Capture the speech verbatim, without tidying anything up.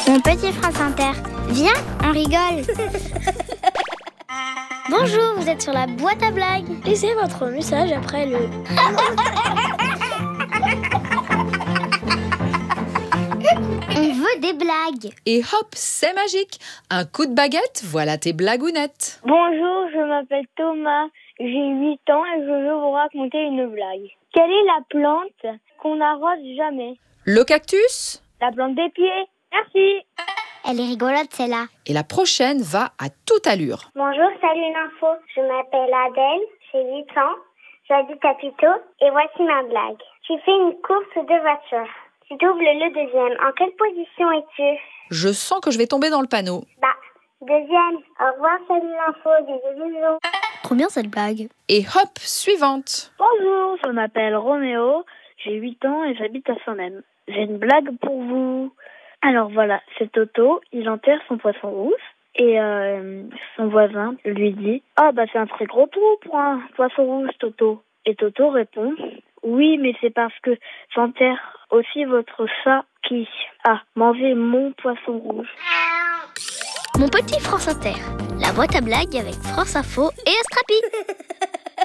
Mon petit France Inter, viens, on rigole. Bonjour, vous êtes sur la boîte à blagues. Laissez votre message après le... On veut des blagues. Et hop, c'est magique. Un coup de baguette, voilà tes blagounettes. Bonjour, je m'appelle Thomas, j'ai huit ans et je veux vous raconter une blague. Quelle est la plante qu'on n'arrose jamais? Le cactus? La plante des pieds. Merci. Elle est rigolote celle-là. Et la prochaine va à toute allure. Bonjour, salut l'info. Je m'appelle Adèle, j'ai huit ans, j'habite à Puteaux et voici ma blague. Tu fais une course de voiture. Tu doubles le deuxième. En quelle position es-tu? Je sens que je vais tomber dans le panneau. Bah, deuxième. Au revoir, salut l'info. Bisous, bisous. Trop bien cette blague. Et hop, suivante. Bonjour, je m'appelle Roméo, j'ai huit ans et j'habite à Saint-Même. J'ai une blague pour vous. Alors voilà, c'est Toto, il enterre son poisson rouge et euh, son voisin lui dit « Ah bah c'est un très gros trou pour un poisson rouge, Toto ». Et Toto répond « Oui, mais c'est parce que j'enterre aussi votre chat qui a mangé mon poisson rouge. » Mon petit France Inter, la boîte à blagues avec France Info et Astrapi.